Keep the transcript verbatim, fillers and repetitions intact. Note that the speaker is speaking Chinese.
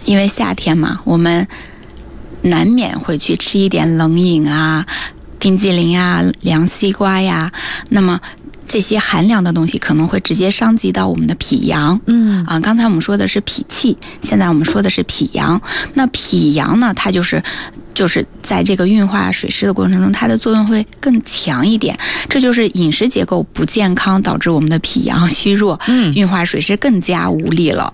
因为夏天嘛，我们难免会去吃一点冷饮啊、冰激凌啊、凉西瓜呀，那么这些寒凉的东西可能会直接伤及到我们的脾阳。 嗯啊，刚才我们说的是脾气，现在我们说的是脾阳。那脾阳呢，它就是就是在这个运化水湿的过程中，它的作用会更强一点。这就是饮食结构不健康导致我们的脾阳虚弱， 嗯， 运化水湿更加无力了。